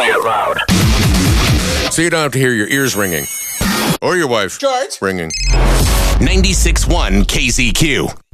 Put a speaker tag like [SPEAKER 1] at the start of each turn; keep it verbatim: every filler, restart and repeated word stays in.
[SPEAKER 1] out loud.
[SPEAKER 2] So you don't have to hear your ears ringing. Or your wife
[SPEAKER 3] George?
[SPEAKER 2] ringing.
[SPEAKER 4] ninety-six point one K Z Q.